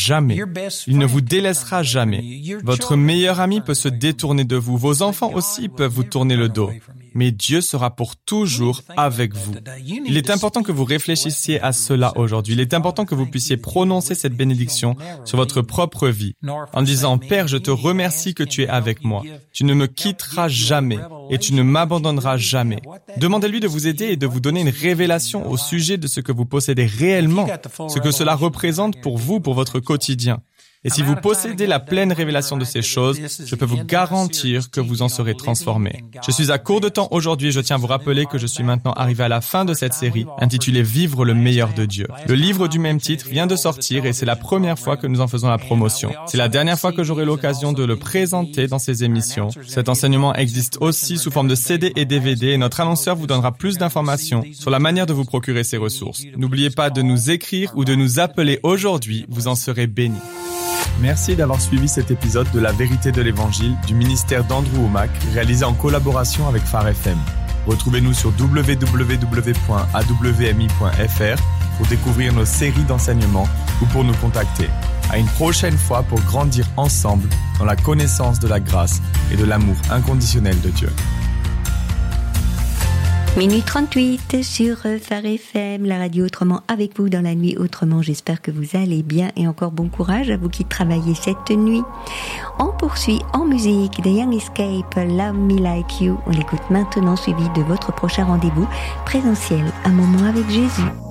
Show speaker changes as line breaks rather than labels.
jamais. Il ne vous délaissera jamais. Votre meilleur ami peut se détourner de vous. Vos enfants aussi peuvent vous tourner le dos. Mais Dieu sera pour toujours avec vous. Il est important que vous réfléchissiez à cela aujourd'hui. Il est important que vous puissiez prononcer cette bénédiction sur votre propre vie en disant « Père, je te remercie que tu es avec moi. Tu ne me quitteras jamais et tu ne m'abandonneras jamais. » Demandez-lui de vous aider et de vous donner une révélation au sujet de ce que vous possédez réellement, ce que cela représente pour vous, pour votre quotidien. Et si vous possédez la pleine révélation de ces choses, je peux vous garantir que vous en serez transformé. Je suis à court de temps aujourd'hui et je tiens à vous rappeler que je suis maintenant arrivé à la fin de cette série intitulée « Vivre le meilleur de Dieu ». Le livre du même titre vient de sortir et c'est la première fois que nous en faisons la promotion. C'est la dernière fois que j'aurai l'occasion de le présenter dans ces émissions. Cet enseignement existe aussi sous forme de CD et DVD et notre annonceur vous donnera plus d'informations sur la manière de vous procurer ces ressources. N'oubliez pas de nous écrire ou de nous appeler aujourd'hui, vous en serez bénis. Merci d'avoir suivi cet épisode de La Vérité de l'Évangile du ministère d'Andrew Wommack, réalisé en collaboration avec Phare FM. Retrouvez-nous sur www.awmi.fr pour découvrir nos séries d'enseignements ou pour nous contacter. À une prochaine fois pour grandir ensemble dans la connaissance de la grâce et de l'amour inconditionnel de Dieu.
Minuit 38 sur Phare FM, la radio autrement avec vous dans la nuit autrement. J'espère que vous allez bien et encore bon courage à vous qui travaillez cette nuit. On poursuit en musique The Young Escape, Love Me Like You. On l'écoute maintenant suivi de votre prochain rendez-vous présentiel, un moment avec Jésus.